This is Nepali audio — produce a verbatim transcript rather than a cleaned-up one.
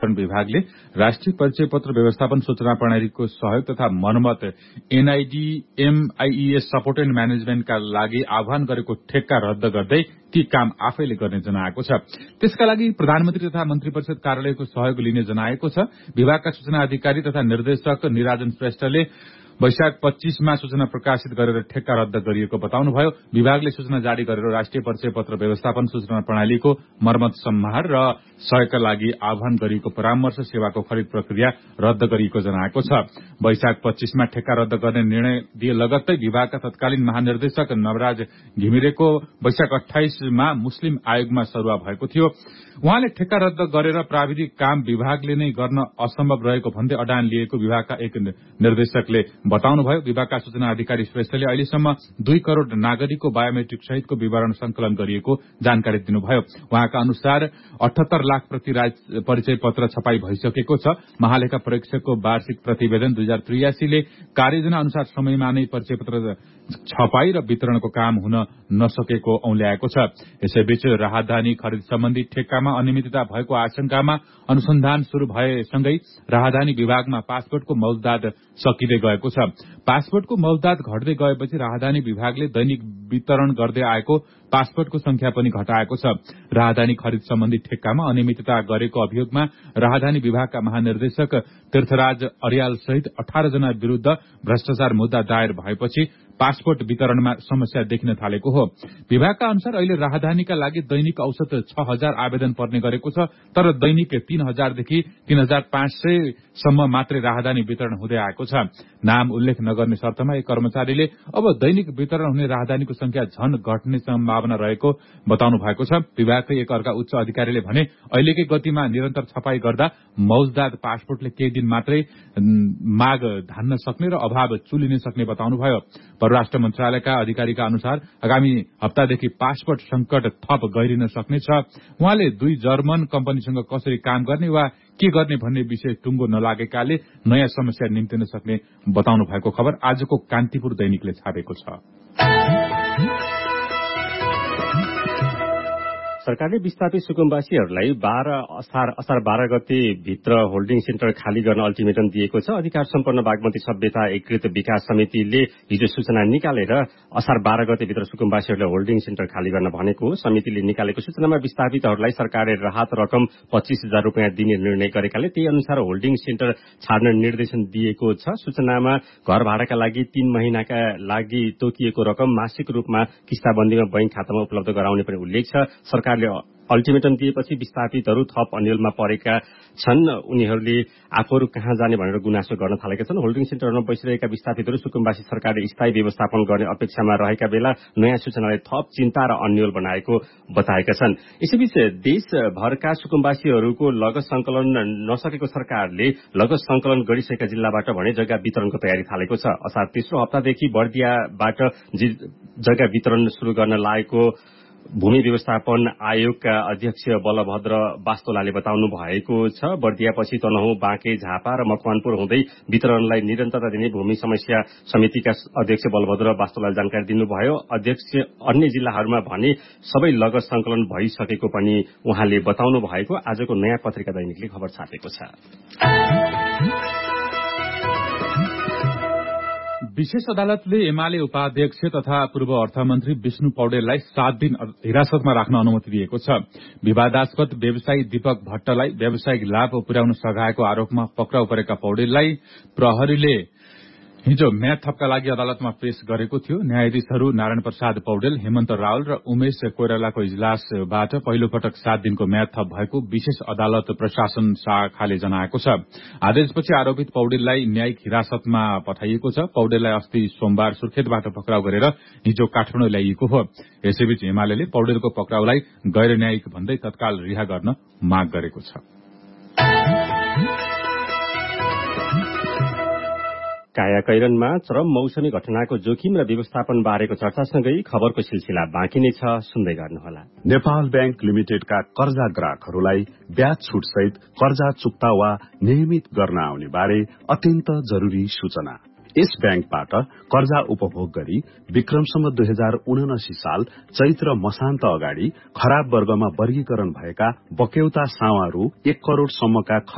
व्यवस्थापन विभागले राष्ट्रिय परिचय पत्र व्यवस्थापन सूचना प्रणालीको सहयोग तथा मर्मत एनआईडी एमआईईएस सपोर्ट एण्ड म्यानेजमेन्टका लागि आह्वान गरेको ठेक्का रद्द गर्दै ती काम आफैले गर्ने जनाएको छ। त्यसका लागि प्रधानमन्त्री तथा मन्त्री परिषद कार्यालयको सहयोग लिने जनाएको छ। विभागका सूचना अधिकारी तथा निर्देशक निराजन श्रेष्ठले वैशाख पच्चीसमा सूचना प्रकाशित गरेर ठेक्का रद्द गरिएको बताउनुभयो। विभागले सूचना जारी गरेर राष्ट्रिय परिचय पत्र व्यवस्थापन सूचना प्रणालीको मर्मत सम्हार र सहयोगका लागि आह्वान गरिएको परामर्श सेवाको खरिद प्रक्रिया रद्द गरिएको जनाएको छ। वैशाख पच्चीसमा ठेक्का रद्द गर्ने निर्णय दिए लगत्तै विभागका तत्कालीन महानिर्देशक नवराज घिमिरेको वैशाख अठाइसमा मुस्लिम आयोगमा सरुवा भएको थियो। उहाँले ठेक्का रद्द गरेर प्राविधिक काम विभागले नै गर्न असम्भव रहेको भन्दै अडान लिएको विभागका एक निर्देशकले बताउनुभयो। विभागका सूचना अधिकारी श्रेष्ठले अहिलेसम्म दुई करोड़ नागरिकको बायोमेट्रिक सहितको विवरण संकलन गरिएको जानकारी दिनुभयो। उहाँका अनुसार अठहत्तर लाख प्रति परिचय पत्र छपाई भइसकेको छ। महालेखा परीक्षकको वार्षिक प्रतिवेदन दुई हजार त्रियासीले कार्ययोजना अनुसार समयमा नै परिचय पत्र छपाई र वितरणको काम हुन नसकेको औल्याएको छ। यसैबीच राहदानी खरिद सम्बन्धी ठेक्कामा अनियमितता भएको आशंकामा अनुसन्धान शुरू भएसँगै राहदानी विभागमा पासपोर्टको मौजदात सकिँदै गएको छ। पासपोर्टको मौजदात घट्दै गएपछि राहदानी विभागले दैनिक वितरण गर्दै आएको पासपोर्टको संख्या पनि घटाएको छ। राहदानी खरिद सम्बन्धी ठेक्कामा अनियमितता गरेको अभियोगमा राहदानी विभागका महानिर्देशक तीर्थराज अर्याल सहित अठार जना विरूद्ध भ्रष्टाचार मुद्दा दायर भएपछि पासपोर्ट वितरणमा समस्या देखिन थालेको हो। विभागका अनुसार अहिले राहदानीका लागि दैनिक औसत छ हजार आवेदन पर्ने गरेको छ, तर दैनिक तीन हजारदेखि तीन हजार पाँच सय सम्म मात्रै राहदानी वितरण हुँदै आएको छ। नाम उल्लेख नगर्ने शर्तमा एक कर्मचारीले अब दैनिक वितरण हुने राहदानीको संख्या झन घट्ने सम्भावना रहेको बताउनु भएको छ। विभागकै एक अर्का उच्च अधिकारीले भने अहिलेकै गतिमा निरन्तर छपाई गर्दा मौजदात पासपोर्टले केही दिन मात्रै माग धान्न सक्ने र अभाव चुलिन सक्ने बताउनुभयो। परराष्ट्र मन्त्रालयका अधिकारीका अनुसार आगामी हप्तादेखि पासपोर्ट संकट थप गहिरिन सक्नेछ। उहाँले दुई जर्मन कम्पनीसँग कसरी काम गर्ने वा के गर्ने भन्ने विषय टुङ्गो नलागेकाले नयाँ समस्या निम्तिन सक्ने बताउनु भएको खबर आजको कान्तिपुर दैनिकले छापेको छ। सरकारले विस्थापित सुकुम्बासीहरूलाई बाह्र असार असार बाह्र गते भित्र होल्डिङ सेन्टर खाली गर्न अल्टिमेटम दिएको छ। अधिकार सम्पन्न बागमती सभ्यता एकीकृत विकास समितिले हिजो सूचना निकालेर असार बाह्र गते भित्र सुकुम्बासीहरूलाई होल्डिङ सेन्टर खाली गर्न भनेको समितिले निकालेको सूचनामा विस्थापितहरूलाई सरकारले राहत रकम पच्चीस हजार रुपियाँ दिने निर्णय गरेकाले त्यही अनुसार होल्डिङ सेन्टर छाड्न निर्देशन दिएको छ। सूचनामा घर भाडाका लागि तीन महिनाका लागि तोकिएको रकम मासिक रूपमा किस्ताबन्दीमा बैंक खातामा उपलब्ध गराउने पनि उल्लेख छ। सरकारले अल्टिमेटम दिएपछि विस्थापितहरू थप अन्यलमा परेका छन्। उनीहरूले आफूहरू कहाँ जाने भनेर गुनासो गर्न थालेका छन्। होल्डिङ सेन्टरमा बसिरहेका विस्थापितहरू सुकुम्बासी सरकारले स्थायी व्यवस्थापन गर्ने अपेक्षामा रहेका बेला नयाँ सूचनाले थप चिन्ता र अन्यल बनाएको बताएका छन्। यसैबीच देशभरका सुकुम्बासीहरूको लगत संकलन नसकेको सरकारले लगत संकलन गरिसकेका जिल्लाबाट भने जग्गा वितरणको तयारी थालेको छ। असार तेस्रो हप्तादेखि बर्दियाबाट जग्गा वितरण शुरू गर्न लागेको भूमि व्यवस्थापन आयोगका अध्यक्ष बलभद्र वास्तोलाले बताउनु भएको छ। बर्दियापछि तनहुँ, बाँके, झापा र मकवानपुर हुँदै वितरणलाई निरन्तरता दिने भूमि समस्या समितिका अध्यक्ष बलभद्र वास्तोलाले जानकारी दिनुभयो। अध्यक्ष अन्य जिल्लाहरूमा भने सबै लगत संकलन भइसकेको पनि उहाँले बताउनु भएको आजको नयाँ पत्रिका दैनिकले खबर छापेको छ। विशेष अदालतले एमाले उपाध्यक्ष तथा पूर्व अर्थमन्त्री विष्णु पौडेललाई सात दिन हिरासतमा राख्न अनुमति दिएको छ। विवादास्पद व्यवसायी दीपक भट्टलाई व्यावसायिक लाभ पुर्याउन सघाएको आरोपमा पक्राउ परेका पौडेललाई प्रहरीले हिजो म्याद थपका लागि अदालतमा पेश गरेको थियो। न्यायाधीशहरू नारायण प्रसाद पौडेल, हेमन्त रावल र उमेश कोइरालाको इजलासबाट पहिलो पटक सात दिनको म्याद थप भएको विशेष अदालत प्रशासन शाखाले जनाएको छ। आदेशपछि आरोपित पौडेललाई न्यायिक हिरासतमा पठाइएको छ। पौडेललाई अस्ति सोमबार सुर्खेतबाट पक्राउ गरेर हिजो काठमाडौँ ल्याइएको हो। यसैबीच एमाले पौडेलको पक्राउलाई गैर न्यायिक भन्दै तत्काल रिहा गर्न माग गरेको छ। कायाकैरनमा चरम मौसमी घटनाको जोखिम र व्यवस्थापन बारेको चर्चासँगै खबरको सिलसिला बाँकी नै छ, सुन्दै गर्नुहोला। नेपाल ब्याङ्क लिमिटेडका कर्जा ग्राहकहरूलाई ब्याज छुट सहित कर्जा चुक्ता वा नियमित गर्न आउने बारे अत्यन्त जरूरी सूचना। यस ब्याङ्कबाट कर्जा उपभोग गरी विक्रमसम्म दुई हजार उनासी साल चैत्र मसान्त अगाडि खराब वर्गमा वर्गीकरण भएका बक्यौता सावारू एक करोड़ सम्मका